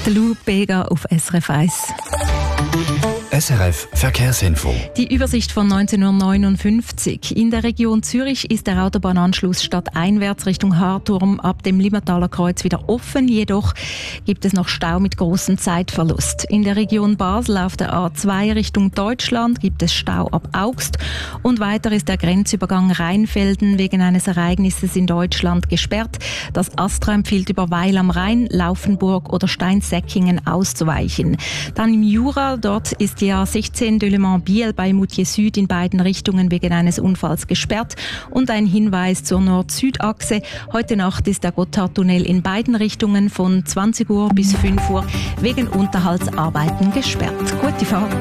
der Lou Bega auf SRF 1. SRF Verkehrsinfo. Die Übersicht von 19:59 Uhr. In der Region Zürich ist der Autobahnanschluss stadteinwärts Richtung Hardturm ab dem Limmataler Kreuz wieder offen. Jedoch gibt es noch Stau mit großem Zeitverlust. In der Region Basel auf der A2 Richtung Deutschland gibt es Stau ab Augst. Und weiter ist der Grenzübergang Rheinfelden wegen eines Ereignisses in Deutschland gesperrt. Das ASTRA empfiehlt über Weil am Rhein, Laufenburg oder Steinsäckingen auszuweichen. Dann im Jura, dort ist die A16 Delemont-Biel bei Moutier Süd in beiden Richtungen wegen eines Unfalls gesperrt. Und ein Hinweis zur Nord-Süd-Achse. Heute Nacht ist der Gotthardtunnel in beiden Richtungen von 20 Uhr bis 5 Uhr wegen Unterhaltsarbeiten gesperrt. Gute Fahrt!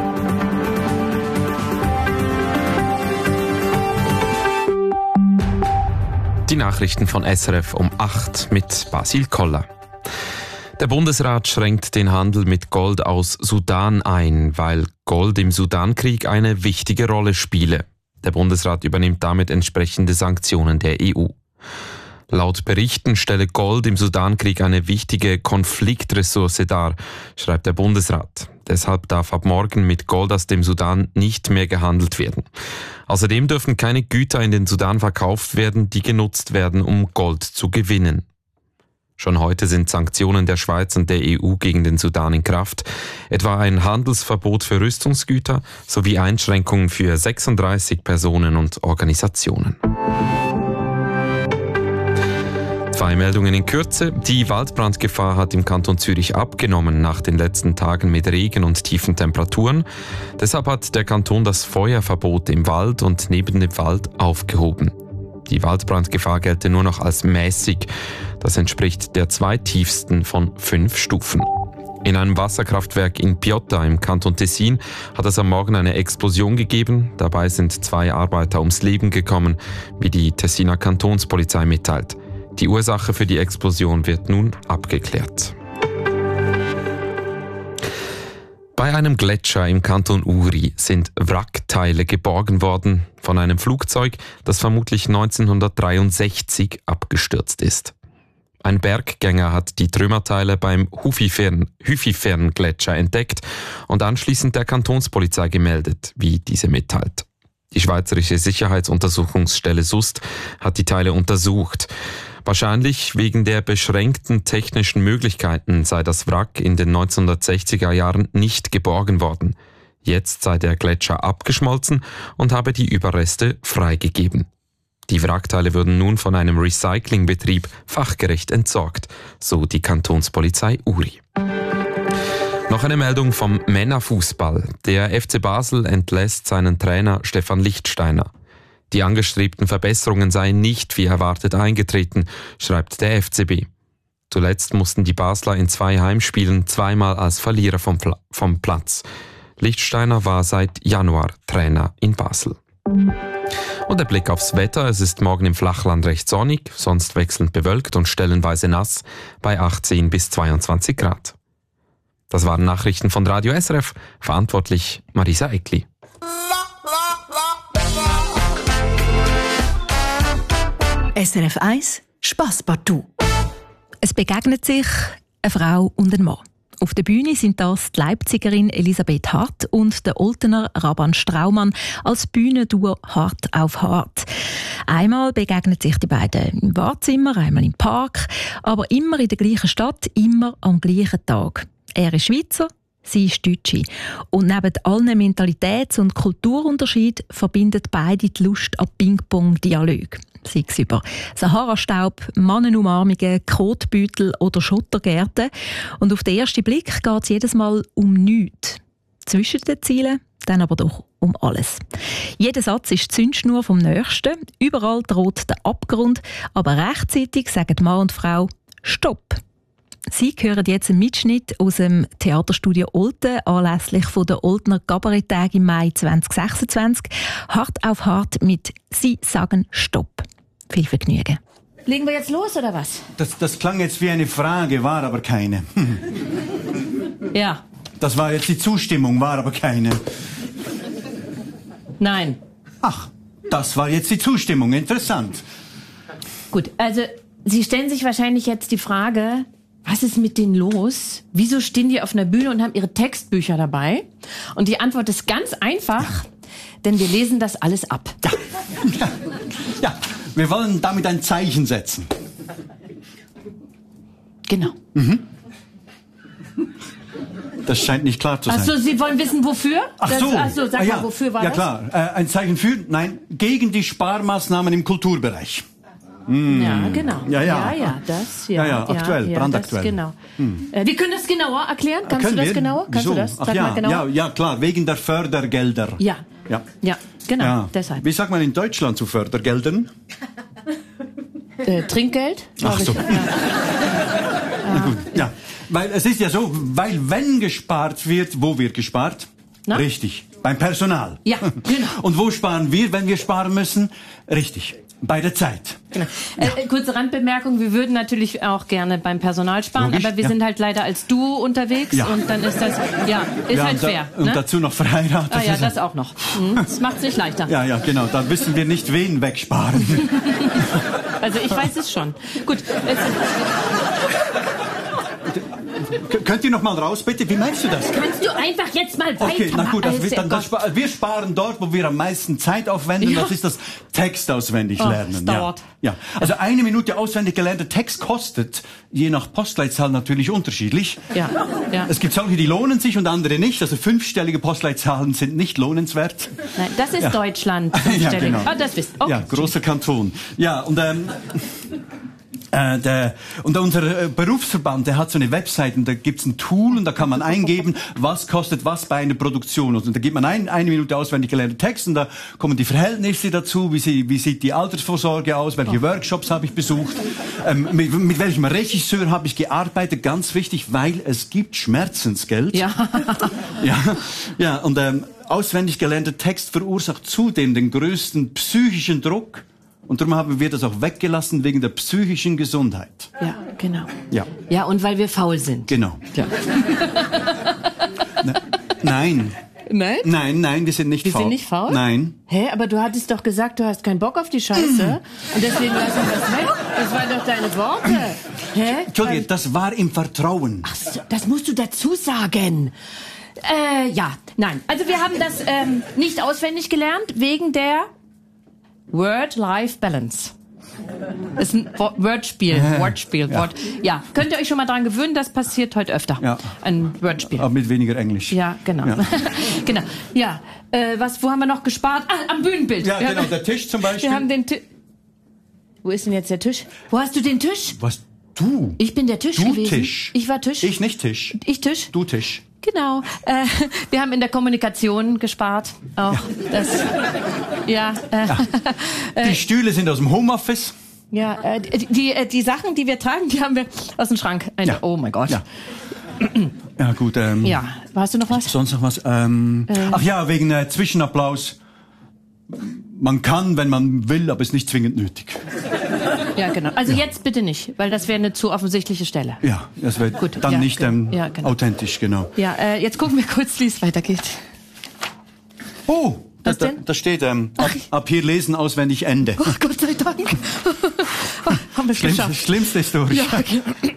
Die Nachrichten von SRF um 8 mit Basil Koller. Der Bundesrat schränkt den Handel mit Gold aus Sudan ein, weil Gold im Sudankrieg eine wichtige Rolle spiele. Der Bundesrat übernimmt damit entsprechende Sanktionen der EU. Laut Berichten stelle Gold im Sudankrieg eine wichtige Konfliktressource dar, schreibt der Bundesrat. Deshalb darf ab morgen mit Gold aus dem Sudan nicht mehr gehandelt werden. Außerdem dürfen keine Güter in den Sudan verkauft werden, die genutzt werden, um Gold zu gewinnen. Schon heute sind Sanktionen der Schweiz und der EU gegen den Sudan in Kraft, etwa ein Handelsverbot für Rüstungsgüter sowie Einschränkungen für 36 Personen und Organisationen. 2 Meldungen in Kürze. Die Waldbrandgefahr hat im Kanton Zürich abgenommen nach den letzten Tagen mit Regen und tiefen Temperaturen. Deshalb hat der Kanton das Feuerverbot im Wald und neben dem Wald aufgehoben. Die Waldbrandgefahr gelte nur noch als mäßig. Das entspricht der zweittiefsten von 5 Stufen. In einem Wasserkraftwerk in Piotta im Kanton Tessin hat es am Morgen eine Explosion gegeben. Dabei sind 2 Arbeiter ums Leben gekommen, wie die Tessiner Kantonspolizei mitteilt. Die Ursache für die Explosion wird nun abgeklärt. Bei einem Gletscher im Kanton Uri sind Wrackteile geborgen worden von einem Flugzeug, das vermutlich 1963 abgestürzt ist. Ein Berggänger hat die Trümmerteile beim Hüfifern-Gletscher entdeckt und anschließend der Kantonspolizei gemeldet, wie diese mitteilt. Die Schweizerische Sicherheitsuntersuchungsstelle SUST hat die Teile untersucht. Wahrscheinlich wegen der beschränkten technischen Möglichkeiten sei das Wrack in den 1960er Jahren nicht geborgen worden. Jetzt sei der Gletscher abgeschmolzen und habe die Überreste freigegeben. Die Wrackteile würden nun von einem Recyclingbetrieb fachgerecht entsorgt, so die Kantonspolizei Uri. Noch eine Meldung vom Männerfußball. Der FC Basel entlässt seinen Trainer Stefan Lichtsteiner. Die angestrebten Verbesserungen seien nicht wie erwartet eingetreten, schreibt der FCB. Zuletzt mussten die Basler in 2 Heimspielen zweimal als Verlierer vom Platz. Lichtsteiner war seit Januar Trainer in Basel. Und der Blick aufs Wetter. Es ist morgen im Flachland recht sonnig, sonst wechselnd bewölkt und stellenweise nass bei 18 bis 22 Grad. Das waren Nachrichten von Radio SRF, verantwortlich Marisa Eckli. SRF 1 Spass partout. Es begegnet sich eine Frau und ein Mann. Auf der Bühne sind das die Leipzigerin Elisabeth Hart und der Oltener Raban Straumann als Bühnenduo Hart auf Hart. Einmal begegnen sich die beiden im Wartezimmer, einmal im Park, aber immer in der gleichen Stadt, immer am gleichen Tag. Er ist Schweizer, sie ist Deutsche. Und neben allen Mentalitäts- und Kulturunterschieden verbindet beide die Lust an Ping-Pong-Dialog. Sei es über Sahara-Staub, Mannenumarmungen, Kotbeutel oder Schottergärten. Und auf den ersten Blick geht es jedes Mal um nichts. Zwischen den Zielen dann aber doch um alles. Jeder Satz ist die Zündschnur vom Nächsten. Überall droht der Abgrund. Aber rechtzeitig sagen Mann und Frau «Stopp!». Sie hören jetzt einen Mitschnitt aus dem Theaterstudio Olten anlässlich der Oltener Kabaretttage im Mai 2026. Hart auf Hart mit «Sie sagen Stopp». Viel Vergnügen. Legen wir jetzt los, oder was? Das klang jetzt wie eine Frage, war aber keine. Ja. Das war jetzt die Zustimmung, war aber keine. Nein. Ach, das war jetzt die Zustimmung. Interessant. Gut, also Sie stellen sich wahrscheinlich jetzt die Frage, Was ist mit denen los? Wieso stehen die auf einer Bühne und haben ihre Textbücher dabei? Und die Antwort ist ganz einfach, denn wir lesen das alles ab. Ja, wir wollen damit ein Zeichen setzen. Genau. Das scheint nicht klar zu sein. Achso, Sie wollen wissen, wofür? Ach so, sag mal, wofür war ja, das? Ja klar, ein Zeichen für, nein, gegen die Sparmaßnahmen im Kulturbereich. Ja, genau. Ja. Aktuell, brandaktuell. Das, genau. Wir können das genauer erklären. Kannst du das genauer? Kannst du das? Sag mal genauer. Ja, klar, wegen der Fördergelder. Ja, genau, Ja. deshalb. Wie sagt man in Deutschland zu Fördergeldern? Trinkgeld? Ach so. Na gut, ja. Weil es ist ja so, weil wenn gespart wird, wo wird gespart? Na? Richtig, beim Personal. Ja, genau. Und wo sparen wir, wenn wir sparen müssen? Richtig, bei der Zeit. Genau. Kurze Randbemerkung, wir würden natürlich auch gerne beim Personal sparen, Logisch, aber wir ja. sind halt leider als Duo unterwegs und dann ist das, ist halt fair. Und Ne? dazu noch verheiratet. Ah ja, das auch noch. Das macht's nicht leichter. Ja, genau, da wissen wir nicht, wen wegsparen. Also ich weiß es schon. Gut. Könnt ihr noch mal raus, bitte? Wie meinst du das? Kannst du einfach jetzt mal weitermachen? Okay, na gut, Also, wir sparen dort, wo wir am meisten Zeit aufwenden. Ja. Das ist das Text auswendig lernen. das dauert. Ja. Also 1 Minute auswendig gelernter Text kostet je nach Postleitzahl natürlich unterschiedlich. Ja. Es gibt solche, die lohnen sich und andere nicht. Also 5-stellige Postleitzahlen sind nicht lohnenswert. Nein, das ist Deutschland. Ja, genau. Ah, das wisst ihr. Okay. Ja, großer Kanton. Ja, und unser Berufsverband, der hat so eine Website und da gibt's ein Tool und da kann man eingeben, was kostet was bei einer Produktion. Und da gibt man 1 Minute auswendig gelernten Text und da kommen die Verhältnisse dazu, wie sieht die Altersvorsorge aus, welche Workshops habe ich besucht, mit welchem Regisseur habe ich gearbeitet, ganz wichtig, weil es gibt Schmerzensgeld. Ja. Ja, und auswendig gelernter Text verursacht zudem den größten psychischen Druck. Und darum haben wir das auch weggelassen wegen der psychischen Gesundheit. Ja, genau. Ja. Ja, und weil wir faul sind. Genau. Ja. Nein. Nein? Nein, wir sind nicht faul. Wir sind nicht faul? Nein. Hä, aber du hattest doch gesagt, du hast keinen Bock auf die Scheiße. Und deswegen lassen wir das weg. Das waren doch deine Worte. Hä? Entschuldige, das war im Vertrauen. Ach so, das musst du dazu sagen. Nein. Also wir haben das nicht auswendig gelernt, wegen der Word-Life-Balance. Das ist ein Wortspiel. Ja, könnt ihr euch schon mal dran gewöhnen, das passiert heute öfter. Ja. Ein Wordspiel. Aber mit weniger Englisch. Ja, genau. Ja. Genau. Ja, wo haben wir noch gespart? Ah, am Bühnenbild. Ja, genau, der Tisch zum Beispiel. Wir haben den Tisch. Wo ist denn jetzt der Tisch? Wo hast du den Tisch? Was? Du? Ich bin der Tisch Du gewesen. Tisch. Ich war Tisch. Ich nicht Tisch. Ich Tisch. Du Tisch. Genau. Wir haben in der Kommunikation gespart. Auch das. Ja. Die Stühle sind aus dem Homeoffice. Ja. Die Sachen, die wir tragen, die haben wir aus dem Schrank. Ja. Oh mein Gott. Ja. Ja, gut. Ja. Hast du noch was? Sonst noch was? Ach ja, wegen Zwischenapplaus. Man kann, wenn man will, aber ist nicht zwingend nötig. Ja, genau. Also jetzt bitte nicht, weil das wäre eine zu offensichtliche Stelle. Ja, das wäre dann nicht genau. authentisch, genau. Ja, jetzt gucken wir kurz, wie es weitergeht. Oh, Was denn? da steht, ab hier lesen, auswendig, Ende. Oh, Gott sei Dank. Haben wir es geschafft. Schlimmste ist durch. Ja, okay.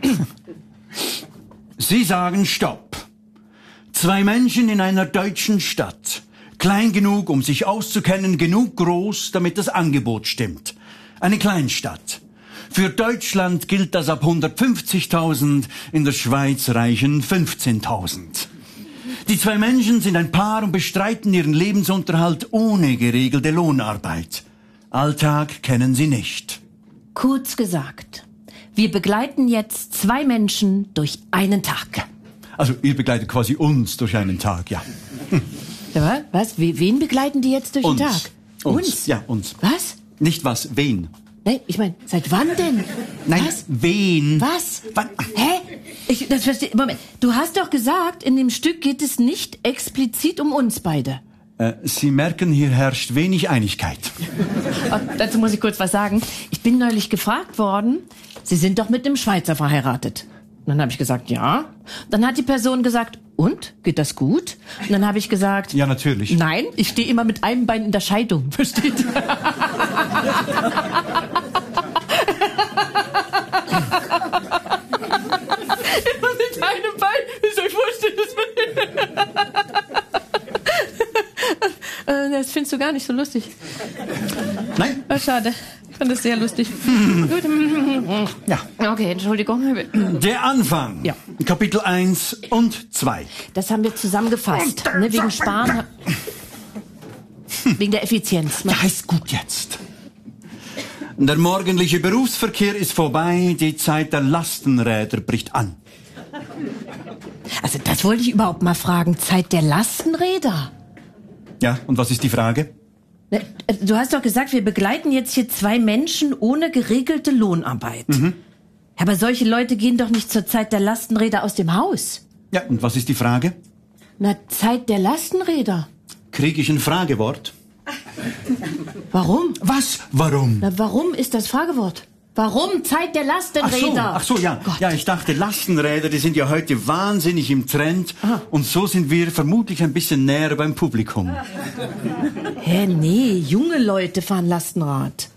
Sie sagen Stopp. 2 Menschen in einer deutschen Stadt. Klein genug, um sich auszukennen, genug groß, damit das Angebot stimmt. Eine Kleinstadt. Für Deutschland gilt das ab 150.000, in der Schweiz reichen 15.000. Die 2 Menschen sind ein Paar und bestreiten ihren Lebensunterhalt ohne geregelte Lohnarbeit. Alltag kennen sie nicht. Kurz gesagt, wir begleiten jetzt 2 Menschen durch einen Tag. Also ihr begleitet quasi uns durch einen Tag, ja. Ja, was? Wen begleiten die jetzt durch den Tag? Uns? Ja, uns. Was? Nicht was, wen? Nein, ich meine, seit wann denn? Nein, Was? wen? Was? Wann? Hä? Das verstehe. Moment. Du hast doch gesagt, in dem Stück geht es nicht explizit um uns beide. Sie merken, hier herrscht wenig Einigkeit. Oh, dazu muss ich kurz was sagen. Ich bin neulich gefragt worden, Sie sind doch mit einem Schweizer verheiratet. Und dann habe ich gesagt, ja. Dann hat die Person gesagt, und? Geht das gut? Und dann habe ich gesagt, Ja, natürlich. nein, ich stehe immer mit einem Bein in der Scheidung. Versteht? das findest du gar nicht so lustig. Nein? Oh, schade. Ich fand das sehr lustig. Gut. Ja. Okay, Entschuldigung. Der Anfang. Ja. Kapitel 1 und 2. Das haben wir zusammengefasst. Ne, wegen Sparen. Wegen der Effizienz. Ja, ist gut jetzt. Der morgendliche Berufsverkehr ist vorbei, die Zeit der Lastenräder bricht an. Also das wollte ich überhaupt mal fragen. Zeit der Lastenräder? Ja, und was ist die Frage? Du hast doch gesagt, wir begleiten jetzt hier 2 Menschen ohne geregelte Lohnarbeit. Aber solche Leute gehen doch nicht zur Zeit der Lastenräder aus dem Haus. Ja, und was ist die Frage? Na, Zeit der Lastenräder. Kriege ich ein Fragewort? Warum? Was? Warum? Na, warum ist das Fragewort? Warum Zeit der Lastenräder? Ach so, ja. Gott. Ja, ich dachte, Lastenräder, die sind ja heute wahnsinnig im Trend. Aha. Und so sind wir vermutlich ein bisschen näher beim Publikum. Hä, nee, junge Leute fahren Lastenrad.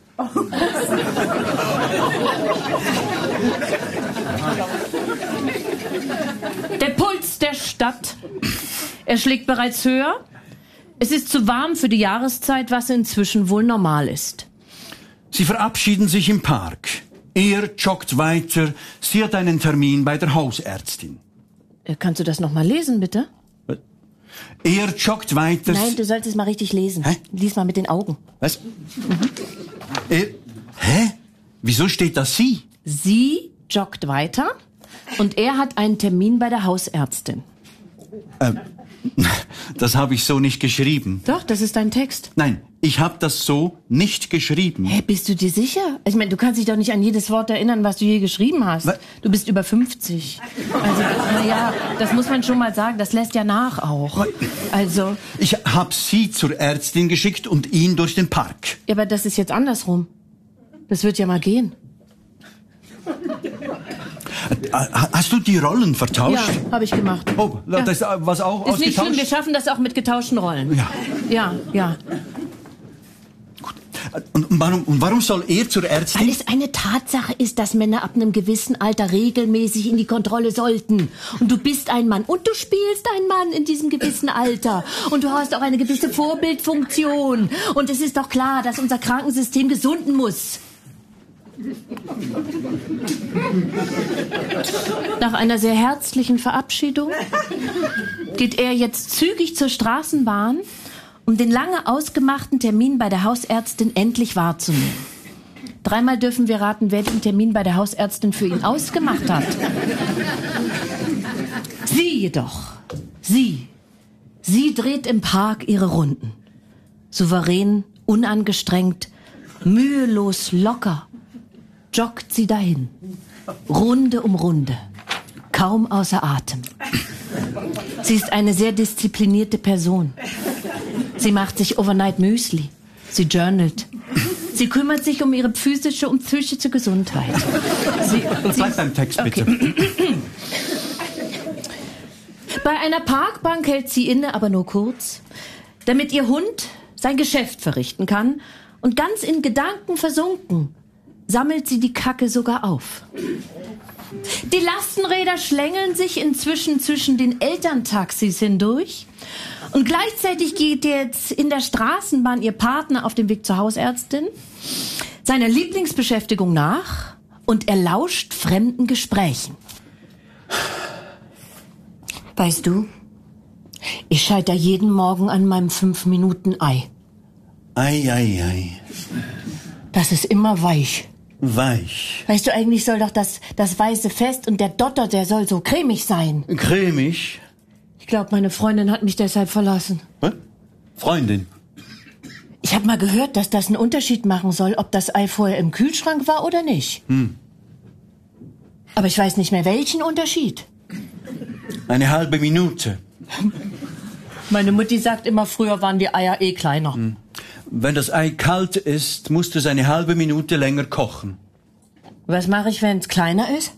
Der Puls der Stadt. Er schlägt bereits höher. Es ist zu warm für die Jahreszeit, was inzwischen wohl normal ist. Sie verabschieden sich im Park. Er joggt weiter. Sie hat einen Termin bei der Hausärztin. Kannst du das noch mal lesen, bitte? Er joggt weiter. Nein, du solltest es mal richtig lesen. Hä? Lies mal mit den Augen. Was? Hä? Wieso steht da sie? Sie joggt weiter und er hat einen Termin bei der Hausärztin. Das habe ich so nicht geschrieben. Doch, das ist dein Text. Nein, ich habe das so nicht geschrieben. Hä, bist du dir sicher? Ich meine, du kannst dich doch nicht an jedes Wort erinnern, was du je geschrieben hast. Was? Du bist über 50. Also, naja, das muss man schon mal sagen. Das lässt ja nach auch. Also, Ich habe sie zur Ärztin geschickt und ihn durch den Park. ja, aber das ist jetzt andersrum. Das wird ja mal gehen. Hast du die Rollen vertauscht? Ja, habe ich gemacht. Oh, Ja. das was auch Ist nicht schlimm, wir ausgetauscht? schaffen das auch mit getauschten Rollen. Ja. Ja, ja. Und warum soll er zur Weil Ärztin? es eine Tatsache ist, dass Männer ab einem gewissen Alter regelmäßig in die Kontrolle sollten. Und du bist ein Mann und du spielst ein Mann in diesem gewissen Alter. Und du hast auch eine gewisse Vorbildfunktion. Und es ist doch klar, dass unser Krankensystem gesunden muss. Nach einer sehr herzlichen Verabschiedung geht er jetzt zügig zur Straßenbahn, um den lange ausgemachten Termin bei der Hausärztin endlich wahrzunehmen. 3-mal dürfen wir raten, wer den Termin bei der Hausärztin für ihn ausgemacht hat. Sie jedoch. Sie dreht im Park ihre Runden. Souverän, unangestrengt, mühelos, locker joggt sie dahin. Runde um Runde. Kaum außer Atem. Sie ist eine sehr disziplinierte Person. Sie macht sich Overnight Müsli. Sie journalt. Sie kümmert sich um ihre physische und psychische Gesundheit. Bleib beim Text, bitte. Okay. Bei einer Parkbank hält sie inne, aber nur kurz, damit ihr Hund sein Geschäft verrichten kann. Und ganz in Gedanken versunken, sammelt sie die Kacke sogar auf. Die Lastenräder schlängeln sich inzwischen zwischen den Elterntaxis hindurch. Und gleichzeitig geht jetzt in der Straßenbahn ihr Partner auf dem Weg zur Hausärztin seiner Lieblingsbeschäftigung nach und er lauscht fremden Gesprächen. Weißt du, ich scheitere jeden Morgen an meinem 5-Minuten-Ei. Ei. Das ist immer weich. Weich. Weißt du, eigentlich soll doch das weiße Fest und der Dotter, der soll so cremig sein. Cremig. Ich glaube, meine Freundin hat mich deshalb verlassen. Was? Freundin. Ich habe mal gehört, dass das einen Unterschied machen soll, ob das Ei vorher im Kühlschrank war oder nicht. Aber ich weiß nicht mehr, welchen Unterschied. Eine halbe Minute. Meine Mutti sagt immer, früher waren die Eier eh kleiner. Wenn das Ei kalt ist, musst du es eine halbe Minute länger kochen. Was mache ich, wenn es kleiner ist?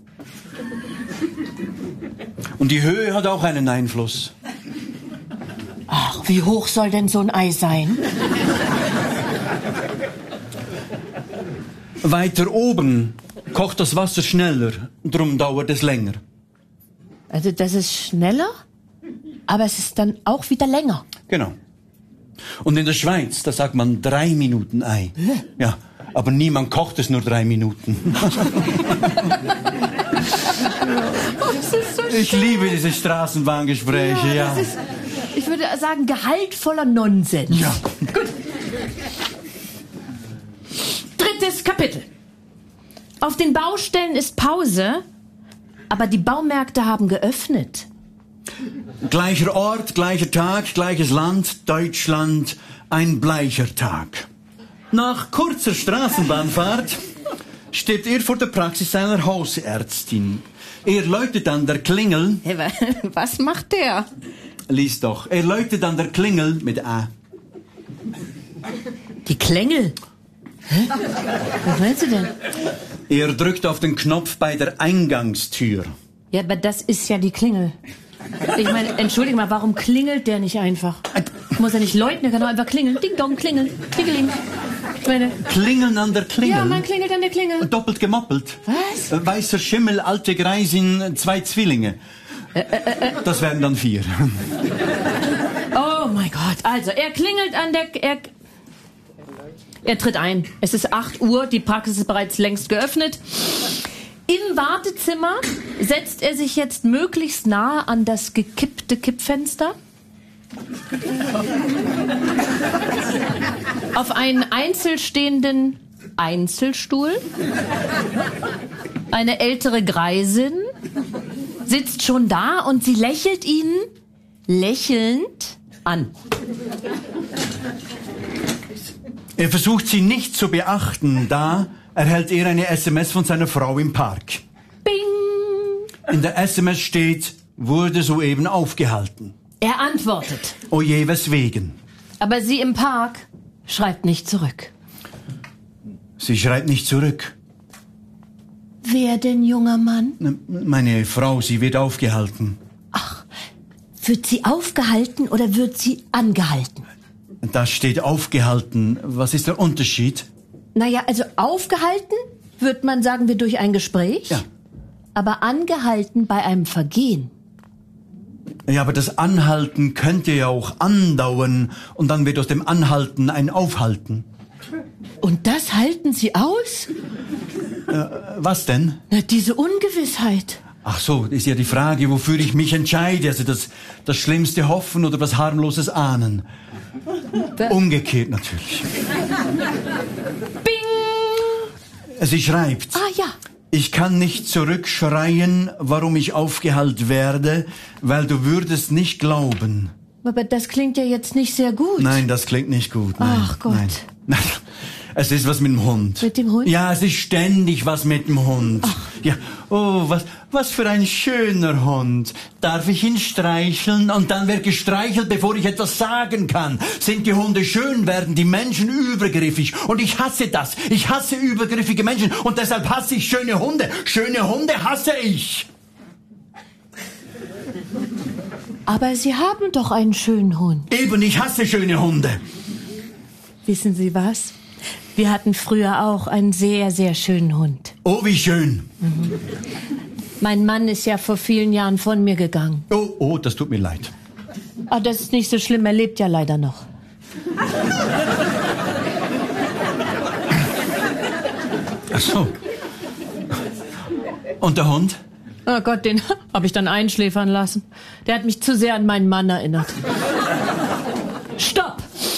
Und die Höhe hat auch einen Einfluss. Ach, wie hoch soll denn so ein Ei sein? Weiter oben kocht das Wasser schneller, drum dauert es länger. Also das ist schneller, aber es ist dann auch wieder länger. Genau. Und in der Schweiz, da sagt man 3 Minuten Ei. Ja, aber niemand kocht es nur 3 Minuten. Ich liebe diese Straßenbahngespräche, ja. Das ist, ich würde sagen, gehaltvoller Nonsens. Ja. Gut. 3. Kapitel. Auf den Baustellen ist Pause, aber die Baumärkte haben geöffnet. Gleicher Ort, gleicher Tag, gleiches Land, Deutschland, ein bleicher Tag. Nach kurzer Straßenbahnfahrt steht er vor der Praxis seiner Hausärztin. Er läutet an der Klingel. Hey, was macht der? Lies doch. Er läutet an der Klingel mit A. Die Klingel? Hä? Was meinst du denn? Er drückt auf den Knopf bei der Eingangstür. Ja, aber das ist ja die Klingel. Ich meine, entschuldige mal, warum klingelt der nicht einfach? Muss er nicht läuten, er kann doch einfach klingeln. Ding dong, klingeln, klingeling. Ich meine, Klingeln an der Klingel? ja, man klingelt an der Klingel. Doppelt gemoppelt. Was? Weißer Schimmel, alte Greisin, 2 Zwillinge. Das wären dann 4. Oh mein Gott. Also, er klingelt an der... Er tritt ein. Es ist 8 Uhr, die Praxis ist bereits längst geöffnet. Im Wartezimmer setzt er sich jetzt möglichst nahe an das gekippte Kippfenster. Auf einen einzelstehenden Einzelstuhl. Eine ältere Greisin sitzt schon da und sie lächelt ihn lächelnd an. Er versucht sie nicht zu beachten, da erhält er eine SMS von seiner Frau im Park. Bing! In der SMS steht, wurde soeben aufgehalten. Er antwortet. Oh je, weswegen? Aber sie im Park schreibt nicht zurück. Sie schreibt nicht zurück. Wer denn, junger Mann? Meine Frau, sie wird aufgehalten. Ach, wird sie aufgehalten oder wird sie angehalten? Da steht aufgehalten. Was ist der Unterschied? Naja, also aufgehalten, würde man sagen, wir durch ein Gespräch. Ja. Aber angehalten bei einem Vergehen. Ja, aber das Anhalten könnte ja auch andauern und dann wird aus dem Anhalten ein Aufhalten. Und das halten Sie aus? Was denn? Na, diese Ungewissheit. Ach so, ist ja die Frage, wofür ich mich entscheide. Also das Schlimmste hoffen oder was Harmloses ahnen. Umgekehrt natürlich. Bing! Sie schreibt. Ah ja. Ich kann nicht zurückschreien, warum ich aufgehalten werde, weil du würdest nicht glauben. Aber das klingt ja jetzt nicht sehr gut. Nein, das klingt nicht gut. Nein, Ach Gott. Nein. Es ist was mit dem Hund. Mit dem Hund? Ja, es ist ständig was mit dem Hund. Ach. Ja, oh, was für ein schöner Hund. Darf ich ihn streicheln? Und dann wird gestreichelt, bevor ich etwas sagen kann. Sind die Hunde schön, werden die Menschen übergriffig. Und ich hasse das. Ich hasse übergriffige Menschen. Und deshalb hasse ich schöne Hunde. Schöne Hunde hasse ich. Aber Sie haben doch einen schönen Hund. Eben, ich hasse schöne Hunde. Wissen Sie was? Wir hatten früher auch einen sehr, sehr schönen Hund. Oh, wie schön. Mein Mann ist ja vor vielen Jahren von mir gegangen. Oh, das tut mir leid. Aber das ist nicht so schlimm, er lebt ja leider noch. Ach so. Und der Hund? Oh Gott, den habe ich dann einschläfern lassen. Der hat mich zu sehr an meinen Mann erinnert. Stopp!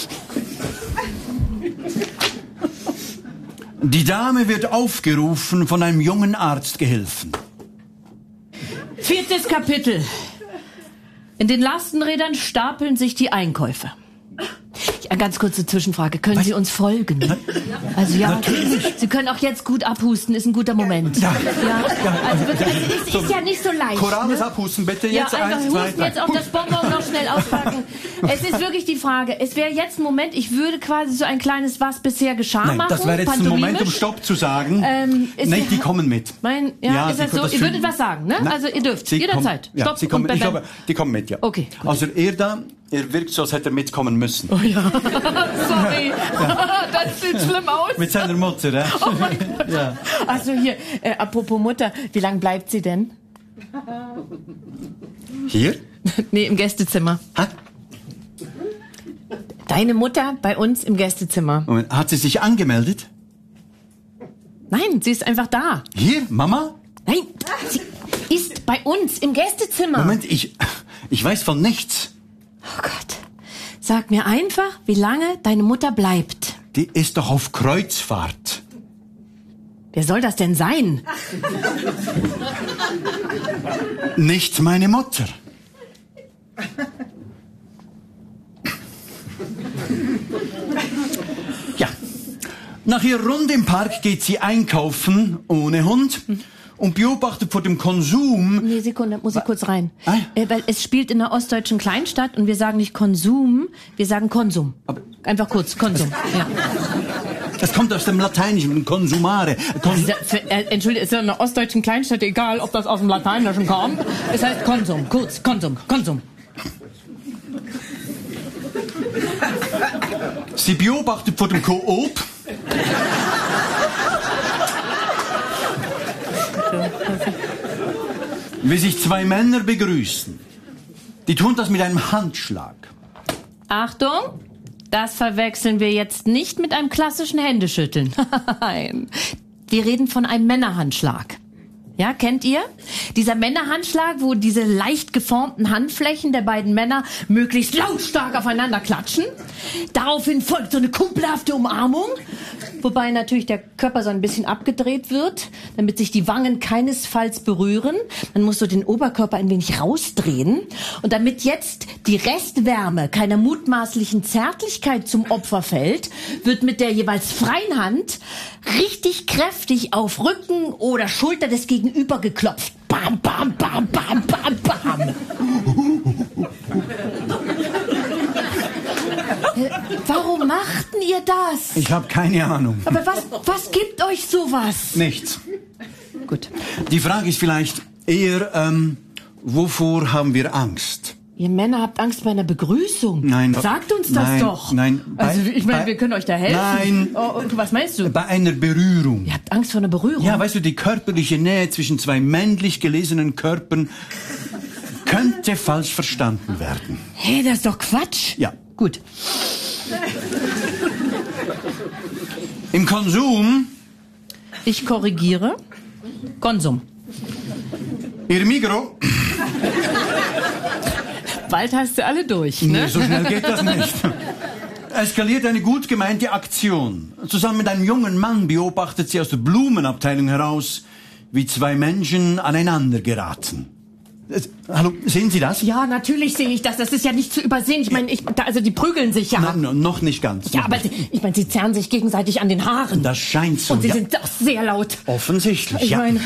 Die Dame wird aufgerufen von einem jungen Arztgehilfen. 4. Kapitel. In den Lastenrädern stapeln sich die Einkäufe. Ja, ganz kurze Zwischenfrage. Können Sie uns folgen? Also ja, natürlich. Sie können auch jetzt gut abhusten, ist ein guter Moment. Ja. Also wirklich, es ist ja nicht so leicht. Chorales Ne? abhusten, bitte. Ja, Jetzt einfach 1, 2, husten, 3. jetzt auch das Bonbon noch schnell auspacken. Es ist wirklich die Frage, es wäre jetzt ein Moment, ich würde quasi so ein kleines Was bisher geschah Nein, machen. das wäre jetzt ein Moment, um pantomimisch. Stopp zu sagen. Ist Nein, die- die kommen mit. Ist Sie das so? das Ihr finden- würdet was sagen, ne? Nein, Also ihr dürft, Sie jederzeit. kommen- ja, Stopp Sie kommen, und ich bam, glaube, die kommen mit, ja. Okay, gut. Also er da, er wirkt so, als hätte er mitkommen müssen. Oh ja, sorry. Das sieht schlimm aus. Mit seiner Mutter, ja. Oh mein Gott. Ja. Also hier, apropos Mutter, wie lange bleibt sie denn? Hier? Nee, im Gästezimmer. Hä? Deine Mutter bei uns im Gästezimmer. Moment, hat sie sich angemeldet? Nein, sie ist einfach da. Hier, Mama? Nein, sie ist bei uns im Gästezimmer. Moment, ich weiß von nichts. Oh Gott. Sag mir einfach, wie lange deine Mutter bleibt. Die ist doch auf Kreuzfahrt. Wer soll das denn sein? Nicht meine Mutter. Ja. Nach ihrer Runde im Park geht sie einkaufen, ohne Hund, und beobachtet vor dem Konsum... Nee, Sekunde, muss ich kurz rein. Ah. Weil es spielt in einer ostdeutschen Kleinstadt und wir sagen nicht Konsum, wir sagen Konsum. Einfach kurz, Konsum. Ja. Das kommt aus dem Lateinischen, consumare. Entschuldigung, ist ja in einer ostdeutschen Kleinstadt egal, ob das aus dem Lateinischen kommt. Es heißt Konsum, kurz, Konsum, Konsum. Sie beobachtet vor dem Coop... wie sich zwei Männer begrüßen. Die tun das mit einem Handschlag. Achtung, das verwechseln wir jetzt nicht mit einem klassischen Händeschütteln. Nein, wir reden von einem Männerhandschlag. Ja, kennt ihr? Dieser Männerhandschlag, wo diese leicht geformten Handflächen der beiden Männer möglichst lautstark aufeinander klatschen. Daraufhin folgt so eine kumpelhafte Umarmung, wobei natürlich der Körper so ein bisschen abgedreht wird, damit sich die Wangen keinesfalls berühren. Man muss so den Oberkörper ein wenig rausdrehen. Und damit jetzt die Restwärme keiner mutmaßlichen Zärtlichkeit zum Opfer fällt, wird mit der jeweils freien Hand richtig kräftig auf Rücken oder Schulter des Gegenüber geklopft. Bam, bam, bam, bam, bam, bam. Warum machten ihr das? Ich habe keine Ahnung. Aber was gibt euch sowas? Nichts. Gut. Die Frage ist vielleicht eher, wovor haben wir Angst? Ihr Männer habt Angst bei einer Begrüßung. Nein. Sagt uns das Nein, doch. nein. Also ich meine, wir können euch da helfen. Nein. Oh, was meinst du? Bei einer Berührung. Ihr habt Angst vor einer Berührung? Ja, weißt du, die körperliche Nähe zwischen zwei männlich gelesenen Körpern könnte falsch verstanden werden. Hey, das ist doch Quatsch. Ja. Gut. Im Konsum, Ich korrigiere. Konsum. ihr Migro. Bald hast du alle durch, Nee, ne? so schnell geht das nicht. Eskaliert eine gut gemeinte Aktion. Zusammen mit einem jungen Mann beobachtet sie aus der Blumenabteilung heraus, wie zwei Menschen aneinander geraten. Hallo, sehen Sie das? Ja, natürlich sehe ich das. Das ist ja nicht zu übersehen. Ich meine, also die prügeln sich ja. Nein, noch nicht ganz. Ja, noch aber nicht. ich meine, sie zerren sich gegenseitig an den Haaren. Das scheint so. Und sie ja. sind auch sehr laut. Offensichtlich, Ich ja. meine,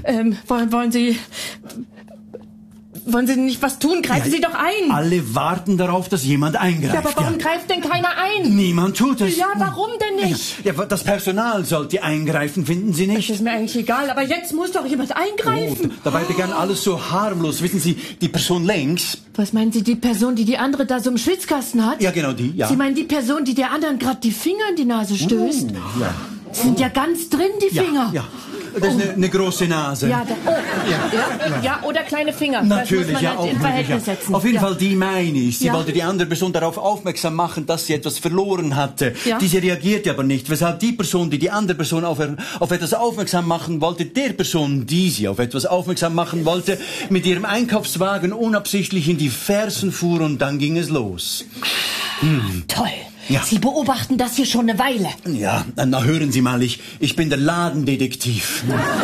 wollen Sie nicht was tun? Greifen Sie doch ein. Alle warten darauf, dass jemand eingreift. Ja, aber warum greift denn keiner ein? Niemand tut es. Ja, warum denn nicht? Ja, das Personal sollte eingreifen, finden Sie nicht? Das ist mir eigentlich egal, aber jetzt muss doch jemand eingreifen. Dabei begann alles so harmlos. Wissen Sie, die Person längs... Was meinen Sie, die Person, die andere da so im Schwitzkasten hat? Ja, genau die, ja. Sie meinen die Person, die der anderen gerade die Finger in die Nase stößt? Ja. Sind ja ganz drin, die Finger. Ja, das ist eine große Nase. Ja, ja, oder kleine Finger. Natürlich, das muss man ja, halt in auch Verhältnis möglich, ja. setzen. Auf jeden ja. Fall die meine ich. Sie Ja. wollte die andere Person darauf aufmerksam machen, dass sie etwas verloren hatte. Ja. Diese reagierte aber nicht, weshalb die Person, die andere Person auf etwas aufmerksam machen wollte, der Person, die sie auf etwas aufmerksam machen wollte, mit ihrem Einkaufswagen unabsichtlich in die Fersen fuhr und dann ging es los. Toll. Ja. Sie beobachten das hier schon eine Weile. Ja, na hören Sie mal, ich bin der Ladendetektiv.